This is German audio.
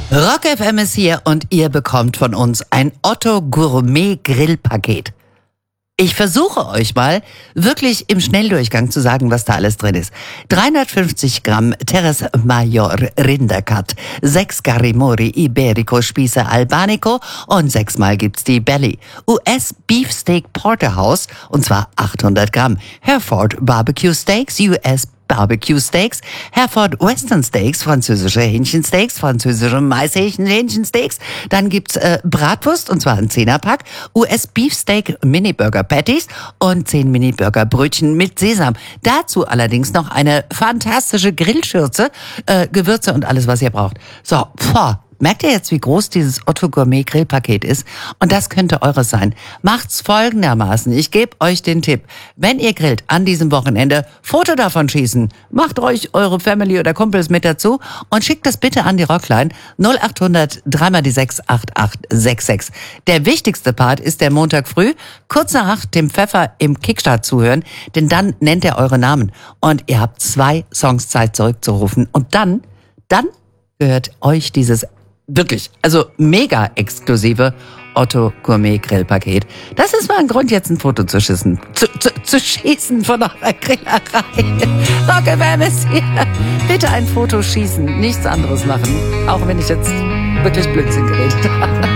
Rock FM ist hier und ihr bekommt von uns ein Otto Gourmet Grillpaket. Ich versuche euch mal wirklich im Schnelldurchgang zu sagen, was da alles drin ist. 350 Gramm Terres Major Rindercut, 6 Garimori Iberico Spieße Albanico und 6-mal gibt's die Belly. US Beefsteak Porterhouse und zwar 800 Gramm. Hereford Barbecue Steaks, US Barbecue Steaks, Hereford Western Steaks, französische Hähnchensteaks, französische Maishähnchensteaks. Dann gibt's Bratwurst und zwar ein 10er-Pack, US Beefsteak Mini Burger Patties und 10 Mini Burger Brötchen mit Sesam. Dazu allerdings noch eine fantastische Grillschürze, Gewürze und alles, was ihr braucht. So, merkt ihr jetzt, wie groß dieses Otto Gourmet Grillpaket ist? Und das könnte eures sein. Macht's folgendermaßen. Ich gebe euch den Tipp. Wenn ihr grillt an diesem Wochenende, Foto davon schießen. Macht euch eure Family oder Kumpels mit dazu und schickt das bitte an die Rockline 0800 3 die 6 8866. Der wichtigste Part ist der Montag früh, kurz nach 8 dem Pfeffer im Kickstart zuhören, denn dann nennt er eure Namen. Und ihr habt 2 Songs Zeit zurückzurufen. Und dann gehört euch dieses wirklich, also mega exklusive Otto Gourmet Grillpaket. Das ist mal ein Grund, jetzt ein Foto zu schießen. Zu schießen von eurer Grillerei. Rock FM ist hier. Bitte ein Foto schießen, nichts anderes machen. Auch wenn ich jetzt wirklich Blödsinn geredet habe.